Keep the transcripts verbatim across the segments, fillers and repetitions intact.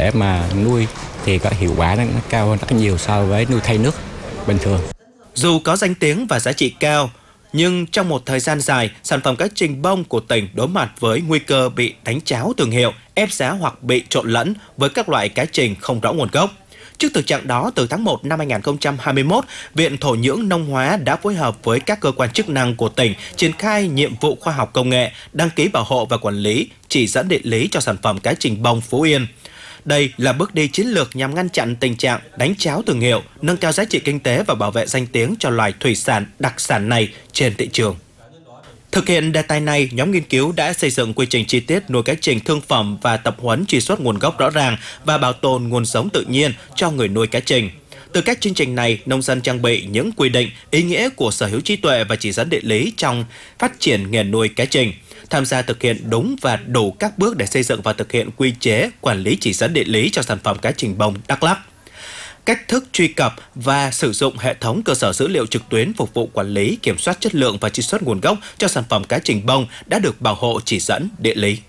để mà nuôi thì có hiệu quả nó cao hơn rất nhiều so với nuôi thay nước bình thường. Dù có danh tiếng và giá trị cao, nhưng trong một thời gian dài, sản phẩm cá trình bông của tỉnh đối mặt với nguy cơ bị đánh tráo thương hiệu, ép giá hoặc bị trộn lẫn với các loại cá trình không rõ nguồn gốc. Trước thực trạng đó, từ tháng một năm hai nghìn không trăm hai mươi mốt, Viện Thổ nhưỡng Nông hóa đã phối hợp với các cơ quan chức năng của tỉnh triển khai nhiệm vụ khoa học công nghệ, đăng ký bảo hộ và quản lý, chỉ dẫn địa lý cho sản phẩm cá trình bông Phú Yên. Đây là bước đi chiến lược nhằm ngăn chặn tình trạng đánh tráo thương hiệu, nâng cao giá trị kinh tế và bảo vệ danh tiếng cho loài thủy sản đặc sản này trên thị trường. Thực hiện đề tài này, nhóm nghiên cứu đã xây dựng quy trình chi tiết nuôi cá trình thương phẩm và tập huấn truy xuất nguồn gốc rõ ràng và bảo tồn nguồn sống tự nhiên cho người nuôi cá trình. Từ các chương trình này, nông dân trang bị những quy định, ý nghĩa của sở hữu trí tuệ và chỉ dẫn địa lý trong phát triển nghề nuôi cá trình, tham gia thực hiện đúng và đủ các bước để xây dựng và thực hiện quy chế quản lý chỉ dẫn địa lý cho sản phẩm cá trình bông Đắk Lắk. Cách thức truy cập và sử dụng hệ thống cơ sở dữ liệu trực tuyến phục vụ quản lý, kiểm soát chất lượng và truy xuất nguồn gốc cho sản phẩm cá trình bông đã được bảo hộ chỉ dẫn địa lý.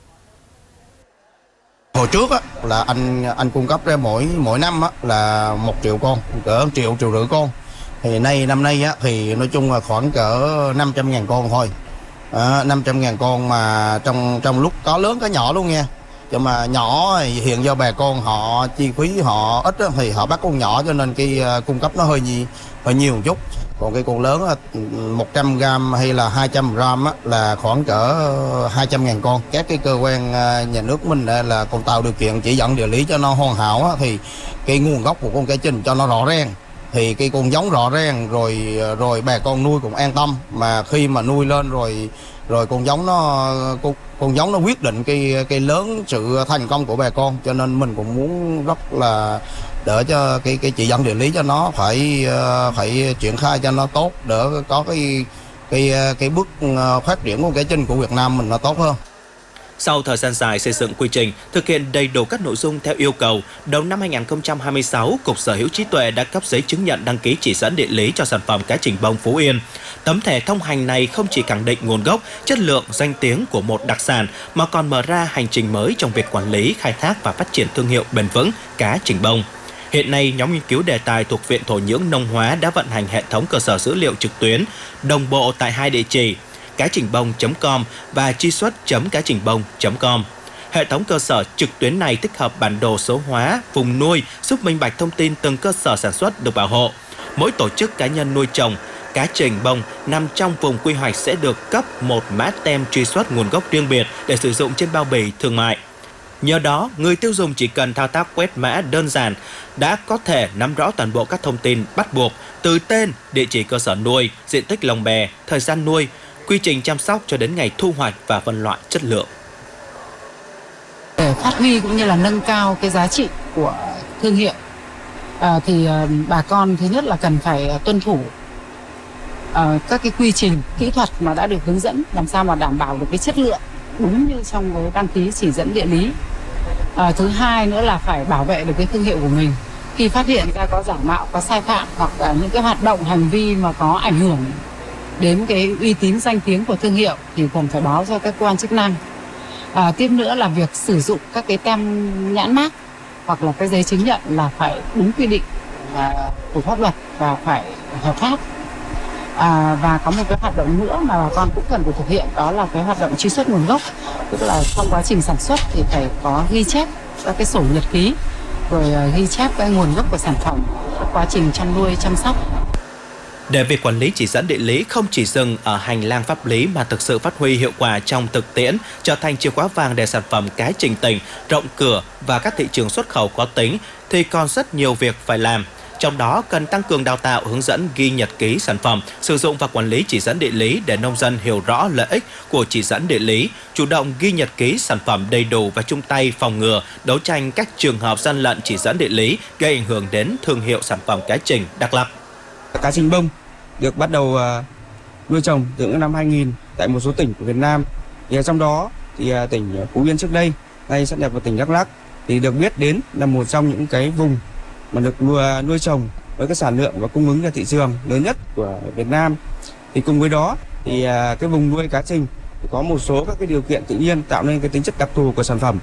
Hồi trước á, là anh anh cung cấp ra mỗi mỗi năm á, là một triệu con, cỡ triệu triệu rưỡi con. Thì nay năm nay á, thì nói chung là khoảng cỡ năm trăm ngàn con thôi. À, năm trăm ngàn con mà trong trong lúc có lớn có nhỏ luôn nha. Nhưng mà nhỏ thì hiện do bà con họ chi phí họ ít á, thì họ bắt con nhỏ cho nên cái uh, cung cấp nó hơi nhiều, hơi nhiều một chút. Còn cái con lớn một trăm gram hay là hai trăm gram á, là khoảng cỡ hai trăm ngàn con. Các cái cơ quan nhà nước mình là còn tạo điều kiện chỉ dẫn địa lý cho nó hoàn hảo á, thì cái nguồn gốc của con cá trình cho nó rõ ràng. Thì cái con giống rõ ràng rồi rồi bà con nuôi cũng an tâm, mà khi mà nuôi lên rồi rồi con giống nó con, con giống nó quyết định cái cái lớn sự thành công của bà con, cho nên mình cũng muốn rất là đỡ cho cái cái chỉ dẫn địa lý cho nó phải phải triển khai cho nó tốt, đỡ có cái cái cái bước phát triển của cá trình của Việt Nam mình nó tốt hơn. Sau thời gian dài xây dựng quy trình, thực hiện đầy đủ các nội dung theo yêu cầu, đầu năm hai nghìn không trăm hai mươi sáu, Cục Sở hữu trí tuệ đã cấp giấy chứng nhận đăng ký chỉ dẫn địa lý cho sản phẩm cá trình bông Phú Yên. Tấm thẻ thông hành này không chỉ khẳng định nguồn gốc, chất lượng, danh tiếng của một đặc sản, mà còn mở ra hành trình mới trong việc quản lý, khai thác và phát triển thương hiệu bền vững cá trình bông. Hiện nay, nhóm nghiên cứu đề tài thuộc Viện Thổ nhưỡng Nông hóa đã vận hành hệ thống cơ sở dữ liệu trực tuyến đồng bộ tại hai địa chỉ cá trình bông chấm com và truy xuất chấm cá trình bông chấm com. Hệ thống cơ sở trực tuyến này tích hợp bản đồ số hóa vùng nuôi, giúp minh bạch thông tin từng cơ sở sản xuất được bảo hộ. Mỗi tổ chức cá nhân nuôi trồng cá trình bông nằm trong vùng quy hoạch sẽ được cấp một mã tem truy xuất nguồn gốc riêng biệt để sử dụng trên bao bì thương mại. Nhờ đó, người tiêu dùng chỉ cần thao tác quét mã đơn giản đã có thể nắm rõ toàn bộ các thông tin bắt buộc từ tên, địa chỉ cơ sở nuôi, diện tích lồng bè, thời gian nuôi, quy trình chăm sóc cho đến ngày thu hoạch và phân loại chất lượng. Để phát huy cũng như là nâng cao cái giá trị của thương hiệu à, thì à, bà con thứ nhất là cần phải tuân thủ à, các cái quy trình kỹ thuật mà đã được hướng dẫn, làm sao mà đảm bảo được cái chất lượng đúng như trong cái đăng ký chỉ dẫn địa lý. À, thứ hai nữa là phải bảo vệ được cái thương hiệu của mình. Khi phát hiện ra có giả mạo, có sai phạm hoặc là những cái hoạt động hành vi mà có ảnh hưởng đến cái uy tín danh tiếng của thương hiệu thì cần phải báo cho các cơ quan chức năng. À, tiếp nữa là việc sử dụng các cái tem nhãn mác hoặc là cái giấy chứng nhận là phải đúng quy định à, của pháp luật và phải hợp pháp. À, và có một cái hoạt động nữa mà bà con cũng cần phải thực hiện, đó là cái hoạt động truy xuất nguồn gốc, tức là trong quá trình sản xuất thì phải có ghi chép các cái sổ nhật ký, rồi ghi chép cái nguồn gốc của sản phẩm, quá trình chăn nuôi chăm sóc. Để việc quản lý chỉ dẫn địa lý không chỉ dừng ở hành lang pháp lý mà thực sự phát huy hiệu quả trong thực tiễn, trở thành chìa khóa vàng để sản phẩm cá trình tỉnh rộng cửa và các thị trường xuất khẩu có tính, thì còn rất nhiều việc phải làm. Trong đó cần tăng cường đào tạo, hướng dẫn ghi nhật ký sản phẩm, sử dụng và quản lý chỉ dẫn địa lý để nông dân hiểu rõ lợi ích của chỉ dẫn địa lý, chủ động ghi nhật ký sản phẩm đầy đủ và chung tay phòng ngừa, đấu tranh các trường hợp gian lận chỉ dẫn địa lý gây ảnh hưởng đến thương hiệu sản phẩm cá trình Đắk Lắk. Cá trình bông được bắt đầu uh, nuôi trồng từ năm hai nghìn tại một số tỉnh của Việt Nam. Thì trong đó thì uh, tỉnh Phú Yên trước đây, nay sáp nhập vào tỉnh Đắk Lắk, thì được biết đến là một trong những cái vùng mà được nuôi, nuôi trồng với cái sản lượng và cung ứng ra thị trường lớn nhất của Việt Nam. Thì cùng với đó thì uh, cái vùng nuôi cá trình thì có một số các cái điều kiện tự nhiên tạo nên cái tính chất đặc thù của sản phẩm.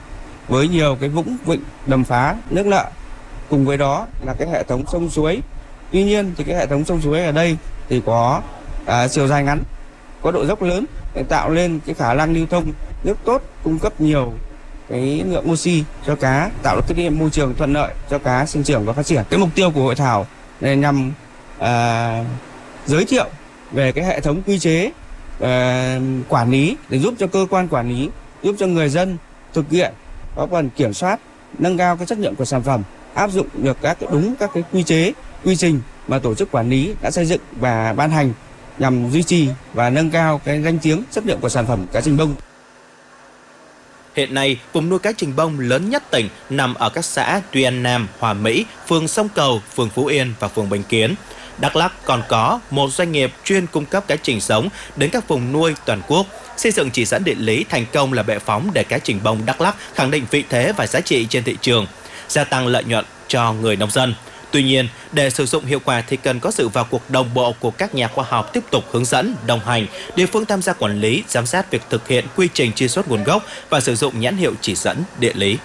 với nhiều cái vũng vịnh đầm phá nước nợ, cùng với đó là cái hệ thống sông suối. Tuy nhiên thì cái hệ thống sông suối ở đây thì có à, chiều dài ngắn, có độ dốc lớn để tạo nên cái khả năng lưu thông nước tốt, cung cấp nhiều cái lượng oxy cho cá, tạo được cái môi trường thuận lợi cho cá sinh trưởng và phát triển. Cái mục tiêu của hội thảo này nhằm à, giới thiệu về cái hệ thống quy chế à, quản lý để giúp cho cơ quan quản lý, giúp cho người dân thực hiện có phần kiểm soát, nâng cao cái chất lượng của sản phẩm, áp dụng được các đúng các cái quy chế, quy trình mà tổ chức quản lý đã xây dựng và ban hành nhằm duy trì và nâng cao cái danh tiếng, chất lượng của sản phẩm cá trình bông. Hiện nay, vùng nuôi cá trình bông lớn nhất tỉnh nằm ở các xã Tuy An Nam, Hòa Mỹ, phường Sông Cầu, phường Phú Yên và phường Bình Kiến. Đắk Lắk còn có một doanh nghiệp chuyên cung cấp cá trình sống đến các vùng nuôi toàn quốc. Xây dựng chỉ dẫn địa lý thành công là bệ phóng để cá trình bông Đắk Lắk khẳng định vị thế và giá trị trên thị trường, gia tăng lợi nhuận cho người nông dân. Tuy nhiên, để sử dụng hiệu quả thì cần có sự vào cuộc đồng bộ của các nhà khoa học tiếp tục hướng dẫn, đồng hành, địa phương tham gia quản lý, giám sát việc thực hiện quy trình truy xuất nguồn gốc và sử dụng nhãn hiệu chỉ dẫn địa lý.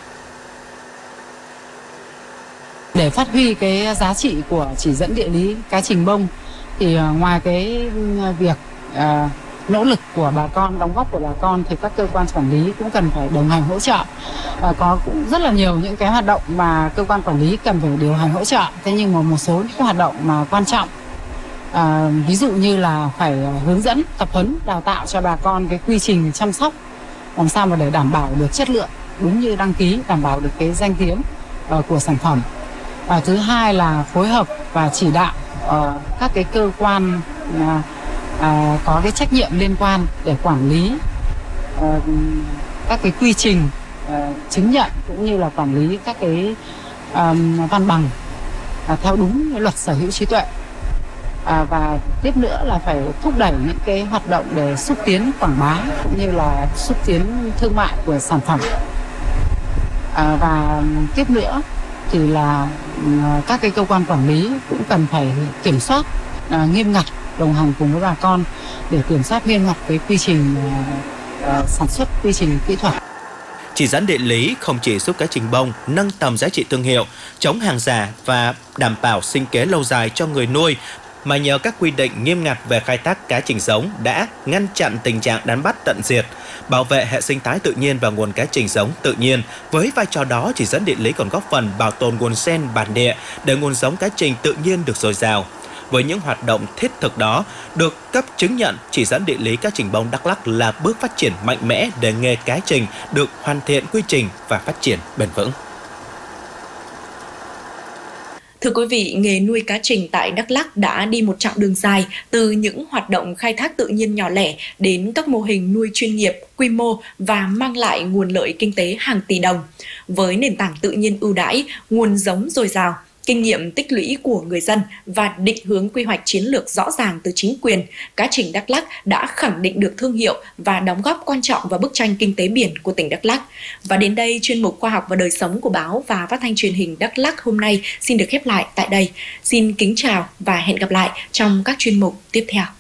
Để phát huy cái giá trị của chỉ dẫn địa lý cá trình bông thì ngoài cái việc uh, nỗ lực của bà con, đóng góp của bà con thì các cơ quan quản lý cũng cần phải đồng hành hỗ trợ. À, có cũng rất là nhiều những cái hoạt động mà cơ quan quản lý cần phải điều hành hỗ trợ. Thế nhưng mà một số những cái hoạt động mà quan trọng, à, ví dụ như là phải hướng dẫn, tập huấn, đào tạo cho bà con cái quy trình chăm sóc làm sao mà để đảm bảo được chất lượng đúng như đăng ký, đảm bảo được cái danh tiếng uh, của sản phẩm. À, thứ hai là phối hợp và chỉ đạo uh, các cái cơ quan uh, À, có cái trách nhiệm liên quan để quản lý uh, các cái quy trình uh, chứng nhận cũng như là quản lý các cái um, văn bằng uh, theo đúng cái luật sở hữu trí tuệ. À, và tiếp nữa là phải thúc đẩy những cái hoạt động để xúc tiến quảng bá cũng như là xúc tiến thương mại của sản phẩm. À, và tiếp nữa thì là uh, các cái cơ quan quản lý cũng cần phải kiểm soát uh, nghiêm ngặt, đồng hành cùng với bà con để kiểm soát nghiêm ngặt cái quy trình uh, sản xuất, quy trình kỹ thuật. Chỉ dẫn địa lý không chỉ giúp cá trình bông nâng tầm giá trị thương hiệu, chống hàng giả và đảm bảo sinh kế lâu dài cho người nuôi, mà nhờ các quy định nghiêm ngặt về khai thác cá trình sống đã ngăn chặn tình trạng đánh bắt tận diệt, bảo vệ hệ sinh thái tự nhiên và nguồn cá trình sống tự nhiên. Với vai trò đó, chỉ dẫn địa lý còn góp phần bảo tồn nguồn gen bản địa để nguồn giống cá trình tự nhiên được dồi dào. Với những hoạt động thiết thực đó, được cấp chứng nhận chỉ dẫn địa lý cá trình bông Đắk Lắk là bước phát triển mạnh mẽ để nghề cá trình được hoàn thiện quy trình và phát triển bền vững. Thưa quý vị, nghề nuôi cá trình tại Đắk Lắk đã đi một chặng đường dài từ những hoạt động khai thác tự nhiên nhỏ lẻ đến các mô hình nuôi chuyên nghiệp, quy mô và mang lại nguồn lợi kinh tế hàng tỷ đồng. Với nền tảng tự nhiên ưu đãi, nguồn giống dồi dào, kinh nghiệm tích lũy của người dân và định hướng quy hoạch chiến lược rõ ràng từ chính quyền, cá trình Đắk Lắk đã khẳng định được thương hiệu và đóng góp quan trọng vào bức tranh kinh tế biển của tỉnh Đắk Lắk. Và đến đây, chuyên mục Khoa học và đời sống của báo và phát thanh truyền hình Đắk Lắk hôm nay xin được khép lại tại đây. Xin kính chào và hẹn gặp lại trong các chuyên mục tiếp theo.